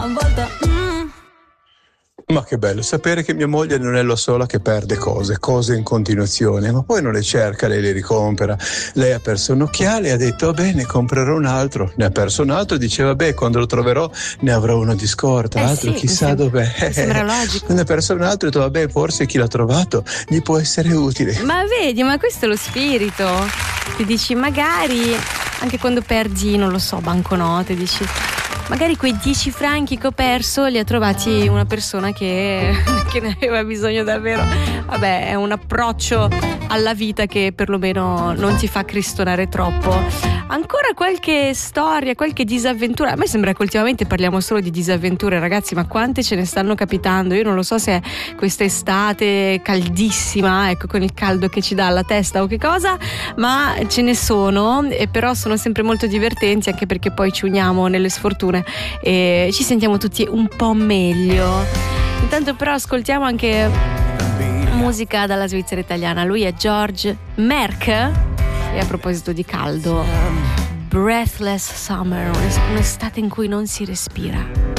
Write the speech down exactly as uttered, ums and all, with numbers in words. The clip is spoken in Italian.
A volte mm. Ma che bello sapere che mia moglie non è la sola che perde cose, cose in continuazione, ma poi non le cerca, lei le ricompra. Lei ha perso un occhiale e ha detto va bene, comprerò un altro. Ne ha perso un altro e dice vabbè, quando lo troverò ne avrò uno di scorta, Eh altro sì, chissà mi sem- dov'è. mi sembra logico. Ne ha perso un altro e ha detto vabbè, forse chi l'ha trovato gli può essere utile. Ma vedi, ma questo è lo spirito. Ti dici magari, anche quando perdi, non lo so, banconote, dici magari quei dieci franchi che ho perso li ha trovati una persona che, che ne aveva bisogno davvero. Vabbè, è un approccio alla vita che perlomeno non ti fa cristonare troppo. Ancora qualche storia, qualche disavventura. A me sembra che ultimamente parliamo solo di disavventure, ragazzi, ma quante ce ne stanno capitando? Io non lo so se è quest'estate caldissima, ecco, con il caldo che ci dà alla testa o che cosa, ma ce ne sono, e però sono sempre molto divertenti, anche perché poi ci uniamo nelle sfortune e ci sentiamo tutti un po' meglio. Intanto però ascoltiamo anche musica dalla Svizzera italiana. Lui è George Merck. E a proposito di caldo, Breathless Summer, un'estate in cui non si respira.